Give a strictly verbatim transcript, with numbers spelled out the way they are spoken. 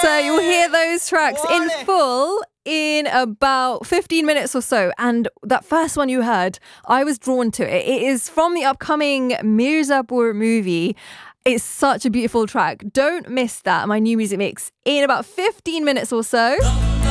So you'll hear those tracks in full in about fifteen minutes or so. And that first one you heard, I was drawn to it. It is from the upcoming Mirzapur movie. It's such a beautiful track. Don't miss that, my new music mix, in about fifteen minutes or so.